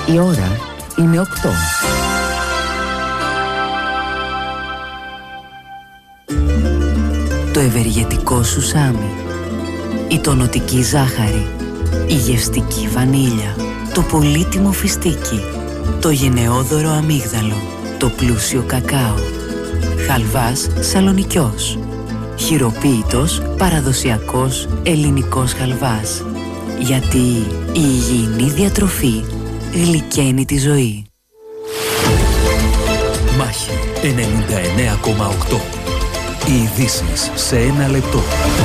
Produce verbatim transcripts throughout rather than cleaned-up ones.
Η ώρα είναι οκτώ. Το ευεργετικό σουσάμι, η τονωτική ζάχαρη, η γευστική βανίλια, το πολύτιμο φιστίκι, το γενναιόδωρο αμύγδαλο, το πλούσιο κακάο, χαλβάς σαλονικιός, χειροποίητος παραδοσιακός ελληνικός χαλβάς. Γιατί η υγιεινή διατροφή γλυκαίνει τη ζωή. Μάχη ενενήντα εννέα κόμμα οκτώ. Οι ειδήσεις σε ένα λεπτό.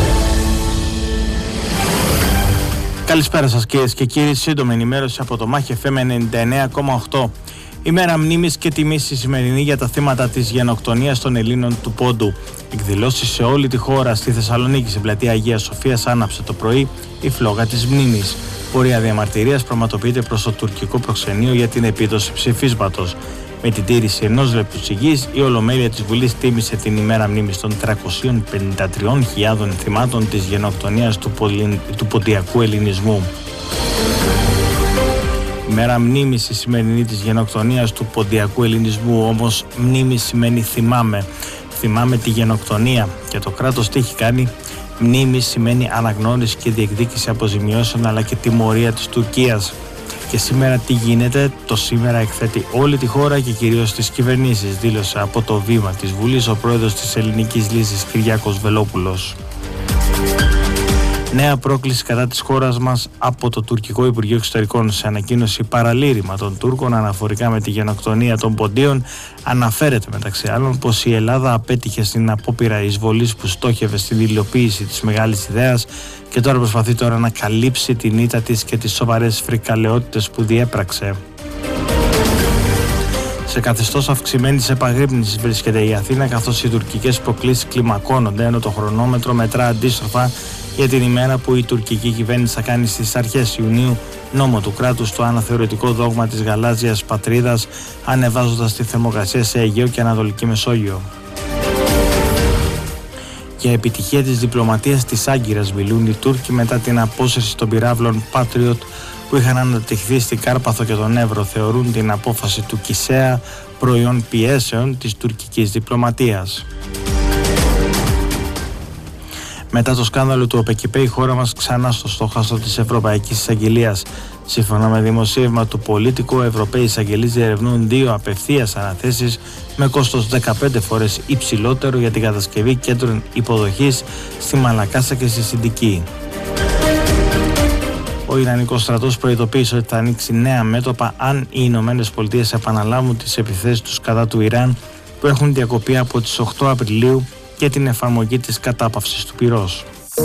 Καλησπέρα σας κυρίες και κύριοι, σύντομη ενημέρωση από το Μάχη εφ εμ ενενήντα εννέα κόμμα οκτώ. Η μέρα μνήμης και τιμής η σημερινή για τα θύματα της γενοκτονίας των Ελλήνων του Πόντου. Εκδηλώσεις σε όλη τη χώρα. Στη Θεσσαλονίκη, στην πλατεία Αγίας Σοφίας, άναψε το πρωί η φλόγα της μνήμης. Πορεία διαμαρτυρίας πραγματοποιείται προς το τουρκικό προξενείο για την επίδοση ψηφίσματος. Με την τήρηση ενός λεπτού σιγής, η Ολομέλεια της Βουλής τίμησε την ημέρα μνήμης των τριακοσίων πενήντα τριών χιλιάδων θυμάτων της γενοκτονίας του, πολυ... του ποντιακού ελληνισμού. Η μέρα μνήμης η σημερινή της γενοκτονίας του ποντιακού ελληνισμού, όμως μνήμη σημαίνει θυμάμαι. Θυμάμαι τη γενοκτονία και το κράτος τι έχει κάνει. Μνήμη σημαίνει αναγνώριση και διεκδίκηση αποζημιώσεων αλλά και τιμωρία της Τουρκίας. Και σήμερα τι γίνεται? Το σήμερα εκθέτει όλη τη χώρα και κυρίως τις κυβερνήσεις, δήλωσε από το βήμα της Βουλής ο πρόεδρος της Ελληνικής Λύσης Κυριάκος Βελόπουλος. Νέα πρόκληση κατά της χώρας μας από το τουρκικό Υπουργείο Εξωτερικών. Σε ανακοίνωση παραλήρημα των Τούρκων αναφορικά με τη γενοκτονία των Ποντίων, αναφέρεται μεταξύ άλλων πως η Ελλάδα απέτυχε στην απόπειρα εισβολής που στόχευε στην υλοποίηση της μεγάλης ιδέας και τώρα προσπαθεί τώρα να καλύψει την ήττα της και τις σοβαρές φρικαλαιότητες που διέπραξε. Σε καθεστώς αυξημένης επαγρύπνησης βρίσκεται η Αθήνα, καθώς οι τουρκικές προκλήσεις κλιμακώνονται, ενώ το χρονόμετρο μετρά αντίστροφα για την ημέρα που η τουρκική κυβέρνηση θα κάνει στις αρχές Ιουνίου νόμο του κράτους το αναθεωρητικό δόγμα της γαλάζιας πατρίδας, ανεβάζοντας τη θερμοκρασία σε Αιγαίο και Ανατολική Μεσόγειο. Για επιτυχία της διπλωματίας της Άγκυρας μιλούν οι Τούρκοι μετά την απόσυρση των πυράβλων Patriot που είχαν ανατεχθεί στην Κάρπαθο και τον Εύρο. Θεωρούν την απόφαση του Κισέα προϊόν πιέσεων της τουρκικής διπλωματίας. Μετά το σκάνδαλο του ΟΠΕΚΙΠΕ, η χώρα μας ξανά στο στόχαστρο της Ευρωπαϊκής Εισαγγελίας. Σύμφωνα με δημοσίευμα του Πολίτικο, Ευρωπαίοι εισαγγελείς διερευνούν δύο απευθείας αναθέσεις με κόστος δεκαπέντε φορές υψηλότερο για την κατασκευή κέντρων υποδοχής στη Μαλακάσα και στη Συντική. Ο Ιρανικός στρατός προειδοποίησε ότι θα ανοίξει νέα μέτωπα αν οι Ηνωμένες Πολιτείες επαναλάβουν τις επιθέσεις τους κατά του Ιράν που έχουν διακοπεί από τις οκτώ Απριλίου και την εφαρμογή της κατάπαυσης του πυρός.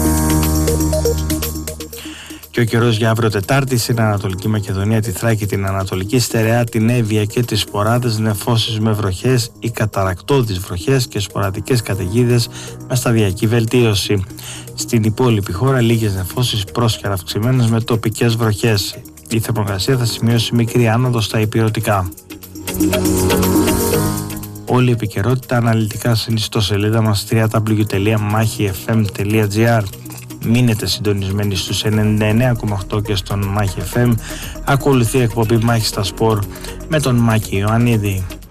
Και ο καιρός για αύριο Τετάρτη στην Ανατολική Μακεδονία, τη Θράκη, την Ανατολική Στερεά, την Εύβοια και τις Σποράδες, νεφώσεις με βροχές ή καταρακτώδεις βροχές και σποραδικές καταιγίδες με σταδιακή βελτίωση. Στην υπόλοιπη χώρα λίγες νεφώσεις πρόσχερα αυξημένες με τοπικές βροχές. Η θερμοκρασία θα σημειώσει μικρή άνοδο στα ηπειρωτικά. Όλη η επικαιρότητα αναλυτικά στην ιστοσελίδα μας double-u double-u double-u τελεία μάχη εφ εμ τελεία τζι άρ. Μείνετε συντονισμένοι στους ενενήντα εννέα κόμμα οκτώ και στον Μάχη εφ εμ. Ακολουθεί η εκπομπή Μάχη στα Σπορ με τον Μάκη Ιωαννίδη.